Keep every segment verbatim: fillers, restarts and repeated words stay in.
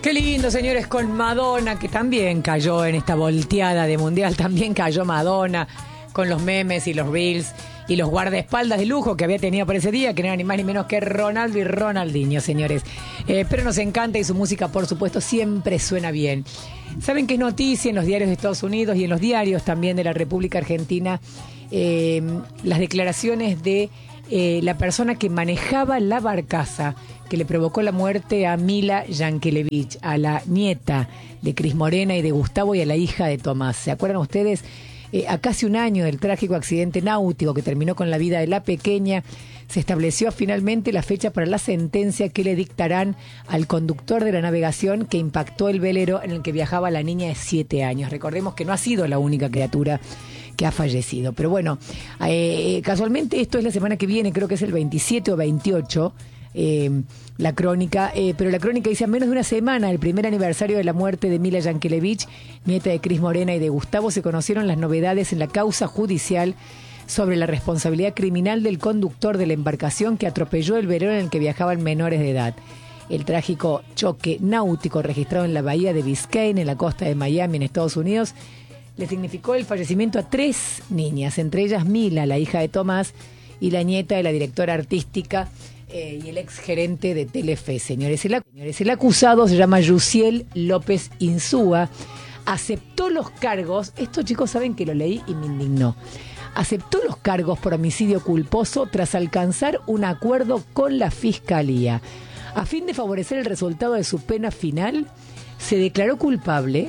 Qué lindo, señores, con Madonna, que también cayó en esta volteada de mundial. También cayó Madonna con los memes y los reels y los guardaespaldas de lujo que había tenido por ese día, que no era ni más ni menos que Ronaldo y Ronaldinho, señores. Eh, pero nos encanta y su música, por supuesto, siempre suena bien. Saben que es noticia en los diarios de Estados Unidos y en los diarios también de la República Argentina eh, las declaraciones de eh, la persona que manejaba la barcaza que le provocó la muerte a Mila Yankelevich, a la nieta de Cris Morena y de Gustavo y a la hija de Tomás. ¿Se acuerdan ustedes? Eh, a casi un año del trágico accidente náutico que terminó con la vida de la pequeña, se estableció finalmente la fecha para la sentencia que le dictarán al conductor de la navegación que impactó el velero en el que viajaba la niña de siete años. Recordemos que no ha sido la única criatura que ha fallecido. Pero bueno, eh, casualmente esto es la semana que viene, creo que es el veintisiete o veintiocho, Eh, la crónica, eh, pero la crónica dice: a menos de una semana, el primer aniversario de la muerte de Mila Yankelevich, nieta de Cris Morena y de Gustavo, se conocieron las novedades en la causa judicial sobre la responsabilidad criminal del conductor de la embarcación que atropelló el velero en el que viajaban menores de edad. El trágico choque náutico registrado en la bahía de Biscayne, en la costa de Miami, en Estados Unidos, le significó el fallecimiento a tres niñas, entre ellas Mila, la hija de Tomás, y la nieta de la directora artística Eh, y el ex gerente de Telefe. Señores, el, señores, el acusado se llama Yusiel López Insúa. Aceptó los cargos. Estos chicos saben que lo leí y me indignó. Aceptó los cargos por homicidio culposo tras alcanzar un acuerdo con la fiscalía. A fin de favorecer el resultado de su pena final, se declaró culpable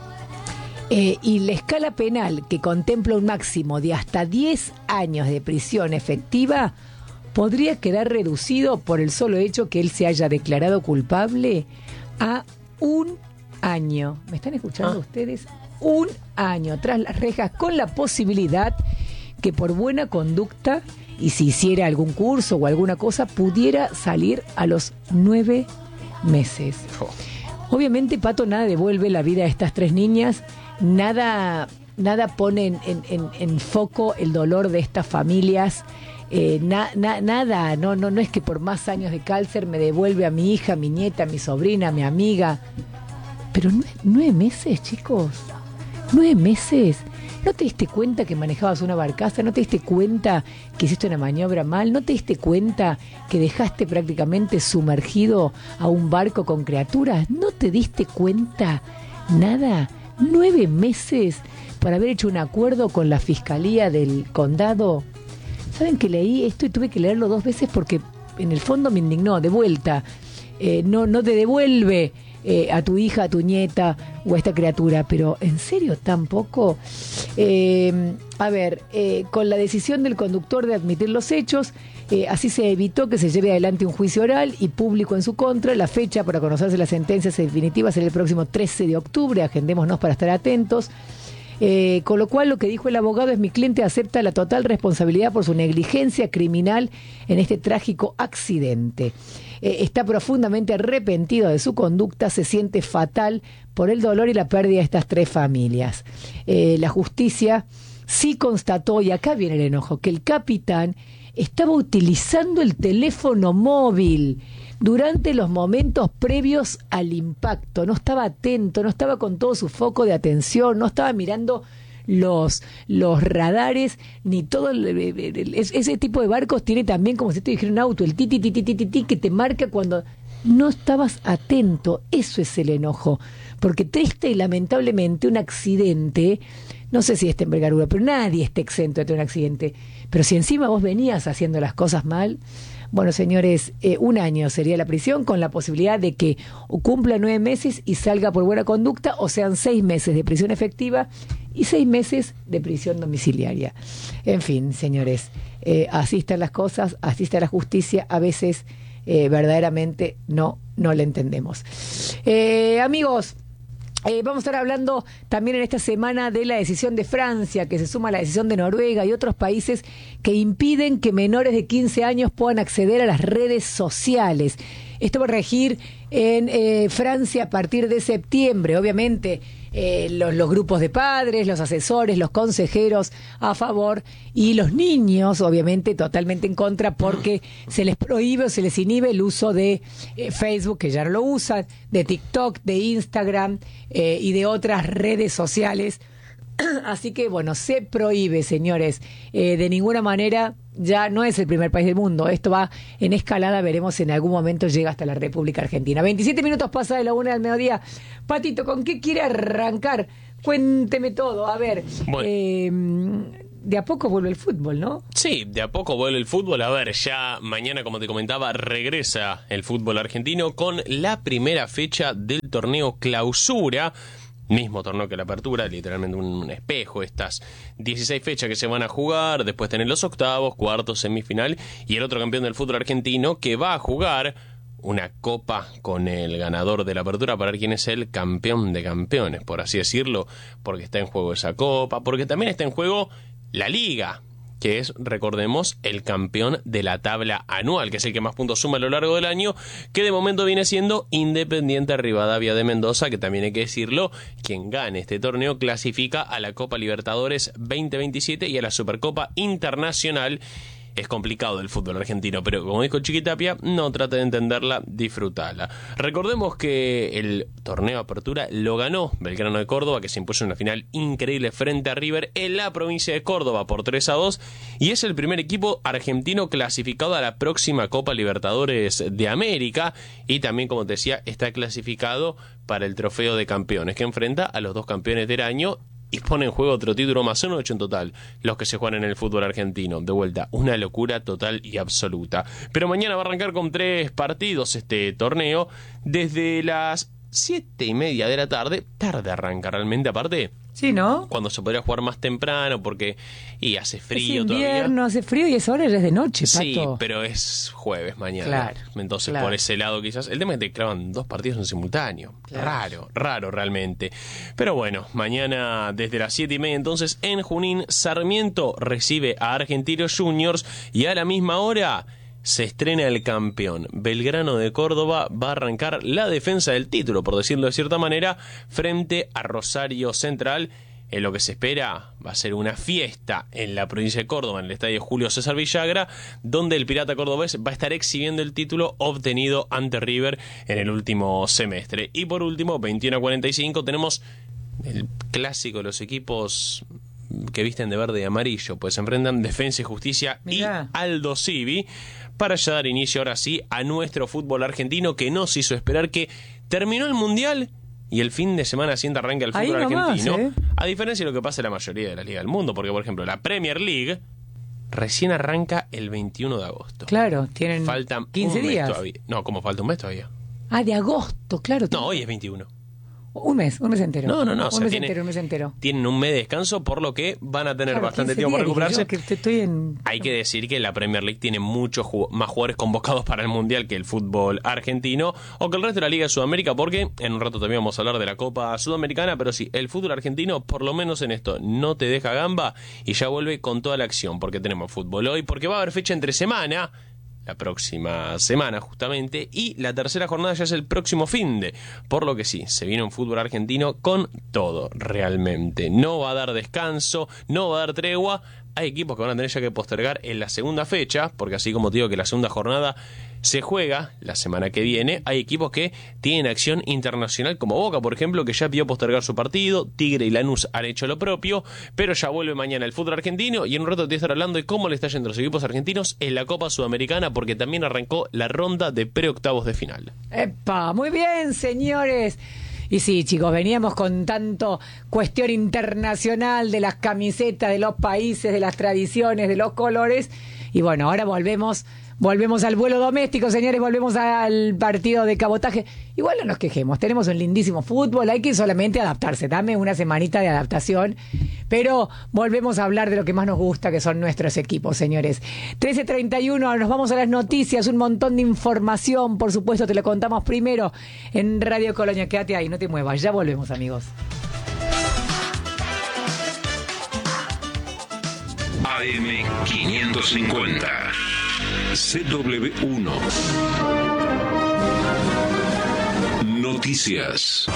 eh, y la escala penal, que contempla un máximo de hasta diez años de prisión efectiva, podría quedar reducido por el solo hecho que él se haya declarado culpable a un año. ¿Me están escuchando ah. ustedes? Un año tras las rejas, con la posibilidad que por buena conducta, y si hiciera algún curso o alguna cosa, pudiera salir a los nueve meses. Oh. Obviamente, Pato, nada devuelve la vida a estas tres niñas, nada, nada pone en, en, en, en foco el dolor de estas familias. Eh, na, na, nada, no, no, no es que por más años de cárcel me devuelve a mi hija, a mi nieta, a mi sobrina, a mi amiga. Pero nueve, nueve meses, chicos, nueve meses. ¿No te diste cuenta que manejabas una barcaza? ¿No te diste cuenta que hiciste una maniobra mal? ¿No te diste cuenta que dejaste prácticamente sumergido a un barco con criaturas? ¿No te diste cuenta nada? Nueve meses para haber hecho un acuerdo con la fiscalía del condado. ¿Saben que leí esto y tuve que leerlo dos veces porque en el fondo me indignó? De vuelta, eh, no, no te devuelve eh, a tu hija, a tu nieta o a esta criatura, pero ¿en serio tampoco? Eh, a ver, eh, con la decisión del conductor de admitir los hechos, eh, así se evitó que se lleve adelante un juicio oral y público en su contra. La fecha para conocerse las sentencias definitivas será el próximo trece de octubre, agendémonos para estar atentos. Eh, con lo cual, lo que dijo el abogado es: mi cliente acepta la total responsabilidad por su negligencia criminal en este trágico accidente. Eh, está profundamente arrepentido de su conducta, se siente fatal por el dolor y la pérdida de estas tres familias. Eh, la justicia sí constató, y acá viene el enojo, que el capitán estaba utilizando el teléfono móvil durante los momentos previos al impacto. No estaba atento, no estaba con todo su foco de atención, no estaba mirando los, los radares, ni todo el, el, el, ese tipo de barcos tiene también, como si te dijera un auto, el ti, ti, ti, ti, ti, ti, ti, que te marca cuando no estabas atento. Eso es el enojo, porque triste y lamentablemente un accidente, no sé si es de envergadura, pero nadie está exento de tener un accidente, pero si encima vos venías haciendo las cosas mal. Bueno, señores, eh, un año sería la prisión, con la posibilidad de que cumpla nueve meses y salga por buena conducta, o sean seis meses de prisión efectiva y seis meses de prisión domiciliaria. En fin, señores, eh, así están las cosas, así está la justicia. A veces eh, verdaderamente no, no la entendemos. Eh, amigos, Eh, vamos a estar hablando también en esta semana de la decisión de Francia, que se suma a la decisión de Noruega y otros países que impiden que menores de quince años puedan acceder a las redes sociales. Esto va a regir en eh, Francia a partir de septiembre. Obviamente, eh, los, los grupos de padres, los asesores, los consejeros a favor y los niños, obviamente, totalmente en contra porque se les prohíbe o se les inhibe el uso de eh, Facebook, que ya no lo usan, de TikTok, de Instagram eh, y de otras redes sociales. Así que, bueno, se prohíbe, señores. Eh, de ninguna manera, ya no es el primer país del mundo. Esto va en escalada, veremos si en algún momento llega hasta la República Argentina. veintisiete minutos pasa de la una del mediodía. Patito, ¿con qué quiere arrancar? Cuénteme todo. A ver, bueno. eh, de a poco vuelve el fútbol, ¿no? Sí, de a poco vuelve el fútbol. A ver, ya mañana, como te comentaba, regresa el fútbol argentino con la primera fecha del torneo Clausura. Mismo torneo que la apertura, literalmente un espejo, estas dieciséis fechas que se van a jugar, después tener los octavos, cuartos, semifinal y el otro campeón del fútbol argentino que va a jugar una copa con el ganador de la apertura para ver quién es el campeón de campeones, por así decirlo, porque está en juego esa copa, porque también está en juego la liga, que es, recordemos, el campeón de la tabla anual, que es el que más puntos suma a lo largo del año, que de momento viene siendo Independiente Rivadavia de Mendoza, que también hay que decirlo, quien gane este torneo clasifica a la Copa Libertadores veinte veintisiete y a la Supercopa Internacional. Es complicado el fútbol argentino, pero como dijo Chiquitapia, no trate de entenderla, disfrutala. Recordemos que el torneo Apertura lo ganó Belgrano de Córdoba, que se impuso en una final increíble frente a River en la provincia de Córdoba por tres a dos, y es el primer equipo argentino clasificado a la próxima Copa Libertadores de América, y también, como te decía, está clasificado para el Trofeo de Campeones, que enfrenta a los dos campeones del año y pone en juego otro título más uno, ocho en total, los que se juegan en el fútbol argentino. De vuelta, una locura total y absoluta. Pero mañana va a arrancar con tres partidos este torneo, desde las siete y media de la tarde. Tarde arranca realmente, aparte. Sí, ¿no? Cuando se podría jugar más temprano, porque y hace frío es todavía. invierno, hace frío y esa hora ya es de noche, Pato. Sí, pero es jueves mañana. Claro, Entonces, claro. por ese lado quizás. El tema es que te clavan dos partidos en simultáneo. Claro. Raro, raro realmente. Pero bueno, mañana desde las siete y media entonces en Junín, Sarmiento recibe a Argentinos Juniors y a la misma hora se estrena el campeón. Belgrano de Córdoba va a arrancar la defensa del título, por decirlo de cierta manera, frente a Rosario Central. En lo que se espera va a ser una fiesta en la provincia de Córdoba, en el estadio Julio César Villagra, donde el Pirata Cordobés va a estar exhibiendo el título obtenido ante River en el último semestre. Y por último, veintiuno a cuarenta y cinco, tenemos el clásico de los equipos que visten de verde y amarillo, pues se enfrentan Defensa y Justicia Mirá. y Aldo Civi, para ya dar inicio ahora sí a nuestro fútbol argentino, que nos hizo esperar, que terminó el Mundial y el fin de semana siguiente arranca el fútbol argentino, ¿eh? A diferencia de lo que pasa en la mayoría de las ligas del mundo, porque por ejemplo la Premier League recién arranca el veintiuno de agosto. Claro, tienen Faltan quince un mes días. Todavía. No, ¿cómo falta un mes todavía? Ah, de agosto, claro. No, hoy es veintiuno. Un mes, un mes entero. No, no, no. Un o sea, mes tiene, entero, un mes entero. Tienen un mes de descanso, por lo que van a tener claro, bastante tiempo para recuperarse. Que estoy en... Hay que decir que la Premier League tiene muchos ju- más jugadores convocados para el Mundial que el fútbol argentino o que el resto de la Liga de Sudamérica, porque en un rato también vamos a hablar de la Copa Sudamericana, pero sí, el fútbol argentino, por lo menos en esto, no te deja gamba y ya vuelve con toda la acción, porque tenemos fútbol hoy, porque va a haber fecha entre semana, la próxima semana justamente, y la tercera jornada ya es el próximo finde, por lo que sí, se viene un fútbol argentino con todo, realmente. No va a dar descanso, no va a dar tregua. Hay equipos que van a tener ya que postergar en la segunda fecha, porque así como te digo que la segunda jornada se juega la semana que viene, hay equipos que tienen acción internacional, como Boca, por ejemplo, que ya pidió postergar su partido. Tigre y Lanús han hecho lo propio, pero ya vuelve mañana el fútbol argentino, y en un rato te voy a estar hablando de cómo le está yendo a los equipos argentinos en la Copa Sudamericana, porque también arrancó la ronda de preoctavos de final. ¡Epa! Muy bien, señores. Y sí, chicos, veníamos con tanto cuestión internacional de las camisetas, de los países, de las tradiciones, de los colores. Y bueno, ahora volvemos volvemos al vuelo doméstico, señores, volvemos al partido de cabotaje. Igual no nos quejemos, tenemos un lindísimo fútbol, hay que solamente adaptarse, dame una semanita de adaptación, pero volvemos a hablar de lo que más nos gusta, que son nuestros equipos, señores. trece treinta y uno, nos vamos a las noticias, un montón de información, por supuesto, te lo contamos primero en Radio Colonia. Quédate ahí, no te muevas, ya volvemos, amigos. A M quinientos cincuenta C W uno Noticias.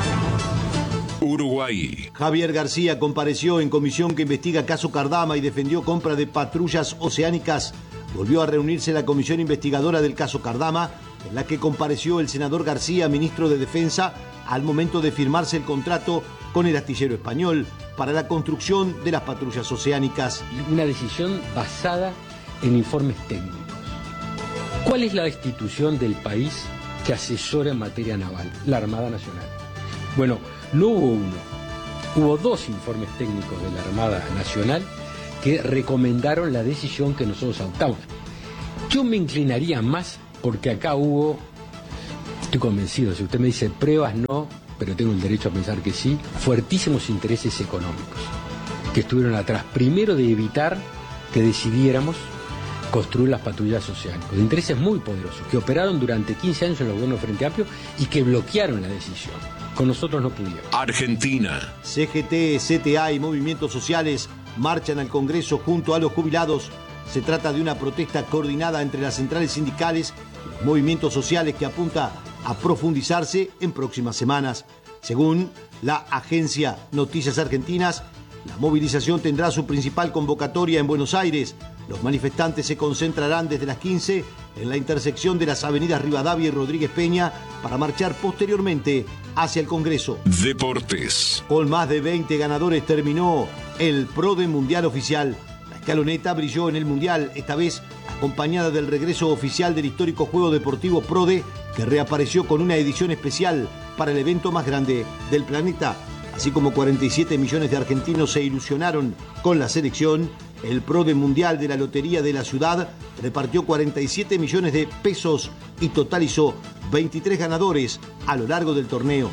Uruguay. Javier García compareció en comisión que investiga caso Cardama y defendió compra de patrullas oceánicas. Volvió a reunirse la comisión investigadora del caso Cardama, en la que compareció el senador García, ministro de Defensa, al momento de firmarse el contrato con el astillero español para la construcción de las patrullas oceánicas. Una decisión basada en informes técnicos. ¿Cuál es la institución del país que asesora en materia naval? La Armada Nacional. Bueno, no hubo uno, hubo dos informes técnicos de la Armada Nacional que recomendaron la decisión que nosotros adoptamos. Yo me inclinaría más porque acá hubo, estoy convencido, si usted me dice pruebas no, pero tengo el derecho a pensar que sí, fuertísimos intereses económicos que estuvieron atrás, primero de evitar que decidiéramos construir las patrullas oceánicas, de intereses muy poderosos, que operaron durante quince años en el gobierno Frente Amplio y que bloquearon la decisión. Con nosotros no pudieron. Argentina. C G T, C T A y movimientos sociales marchan al Congreso junto a los jubilados. Se trata de una protesta coordinada entre las centrales sindicales y los movimientos sociales que apunta a profundizarse en próximas semanas. Según la agencia Noticias Argentinas, la movilización tendrá su principal convocatoria en Buenos Aires. Los manifestantes se concentrarán desde las quince en la intersección de las avenidas Rivadavia y Rodríguez Peña para marchar posteriormente hacia el Congreso. Deportes. Con más de veinte ganadores terminó el PRODE Mundial Oficial. La escaloneta brilló en el Mundial, esta vez acompañada del regreso oficial del histórico juego deportivo PRODE, que reapareció con una edición especial para el evento más grande del planeta. Así como cuarenta y siete millones de argentinos se ilusionaron con la selección, el PRODE Mundial de la Lotería de la Ciudad repartió cuarenta y siete millones de pesos y totalizó veintitrés ganadores a lo largo del torneo.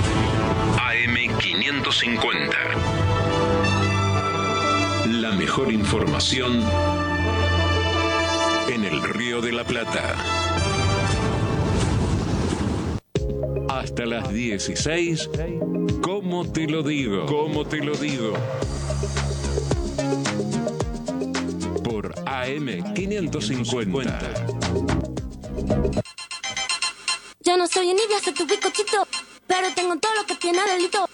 A M quinientos cincuenta. La mejor información en el Río de la Plata. Hasta las dieciséis, ¿cómo te lo digo? ¿Cómo te lo digo? Por A M quinientos cincuenta. Yo no soy envidia, soy tu bizcochito, pero tengo todo lo que tiene Adelito.